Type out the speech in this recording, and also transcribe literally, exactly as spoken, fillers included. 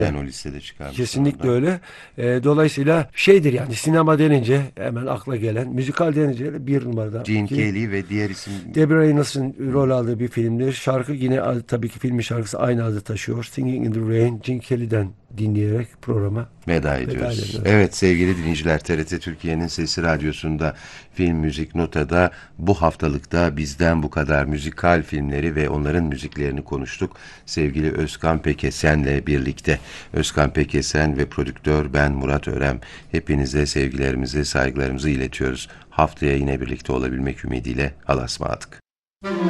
Ben o listede çıkarmışım. Kesinlikle ondan. öyle. E, dolayısıyla şeydir yani sinema denince hemen akla gelen, müzikal denince de bir numarada Gene ki Kelly ve diğer isim. Debbie Reynolds'ın Hı. rol aldığı bir filmdir. Şarkı yine adı- tabii ki filmin şarkısı aynı adı taşıyor. Singing in the Rain, Gene Kelly'den dinleyerek programa Veda veda ediyoruz. edelim efendim. Evet sevgili dinleyiciler, T R T Türkiye'nin Sesi Radyosu'nda Film Müzik Nota'da bu haftalıkta bizden bu kadar müzikal filmleri ve onların müziklerini konuştuk. Sevgili Özkan Pekesen'le birlikte. Özkan Pekesen ve prodüktör ben Murat Örem. Hepinize sevgilerimizi, saygılarımızı iletiyoruz. Haftaya yine birlikte olabilmek ümidiyle Allah'a ısmarladık.